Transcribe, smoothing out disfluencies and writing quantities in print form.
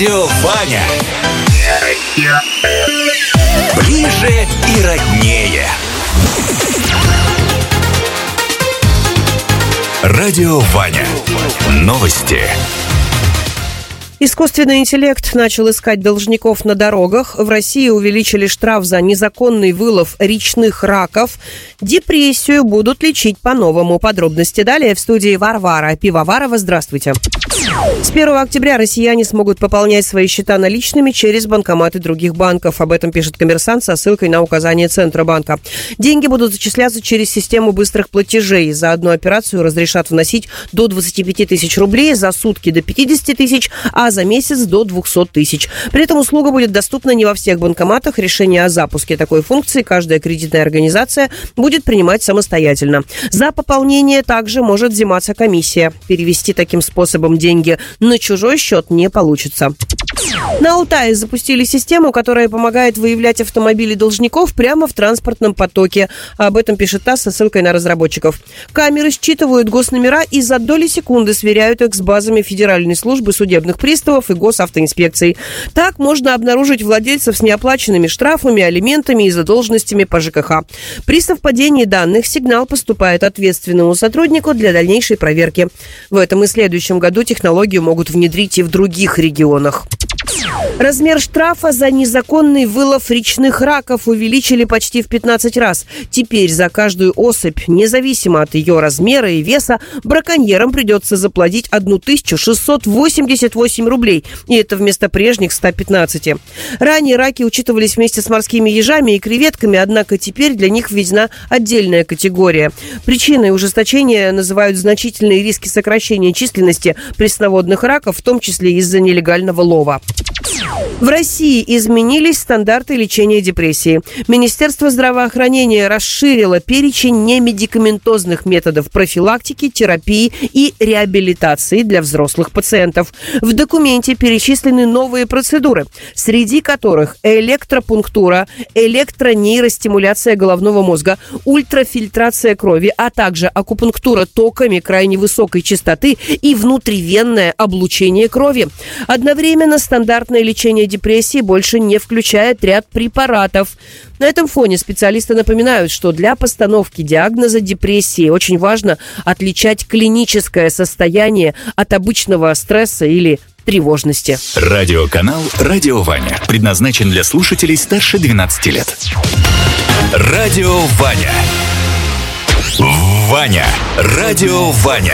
Радио Ваня. Ближе и роднее. Радио Ваня. Новости. Искусственный интеллект начал искать должников на дорогах. В России увеличили штраф за незаконный вылов речных раков. Депрессию будут лечить по-новому. Подробности далее в студии Варвара Пивоварова. Здравствуйте. С 1 октября россияне смогут пополнять свои счета наличными через банкоматы других банков. Об этом пишет «Коммерсант» со ссылкой на указание Центробанка. Деньги будут зачисляться через систему быстрых платежей. За одну операцию разрешат вносить до 25 тысяч рублей, за сутки до 50 тысяч, а за месяц до 200 тысяч. При этом услуга будет доступна не во всех банкоматах. Решение о запуске такой функции каждая кредитная организация будет принимать самостоятельно. За пополнение также может взиматься комиссия. Перевести таким способом деньги на чужой счет не получится. На Алтае запустили систему, которая помогает выявлять автомобили должников прямо в транспортном потоке. Об этом пишет ТАСС со ссылкой на разработчиков. Камеры считывают госномера и за доли секунды сверяют их с базами Федеральной службы судебных приставов и госавтоинспекций. Так можно обнаружить владельцев с неоплаченными штрафами, алиментами и задолженностями по ЖКХ. При совпадении данных сигнал поступает ответственному сотруднику для дальнейшей проверки. В этом и следующем году технологию могут внедрить и в других регионах. Размер штрафа за незаконный вылов речных раков увеличили почти в 15 раз. Теперь за каждую особь, независимо от ее размера и веса, браконьерам придется заплатить 1688 рублей. И это вместо прежних 115. Ранее раки учитывались вместе с морскими ежами и креветками, однако теперь для них введена отдельная категория. Причиной ужесточения называют значительные риски сокращения численности пресноводных раков, в том числе из-за нелегального лова. В России изменились стандарты лечения депрессии. Министерство здравоохранения расширило перечень немедикаментозных методов профилактики, терапии и реабилитации для взрослых пациентов. В документе перечислены новые процедуры, среди которых электропунктура, электронейростимуляция головного мозга, ультрафильтрация крови, а также акупунктура токами крайне высокой частоты и внутривенное облучение крови. Одновременно стандартное лечение депрессии больше не включает ряд препаратов. На этом фоне специалисты напоминают, что для постановки диагноза депрессии очень важно отличать клиническое состояние от обычного стресса или тревожности. Радиоканал «Радио Ваня» предназначен для слушателей старше 12 лет. Радио Ваня. Ваня. Радио Ваня.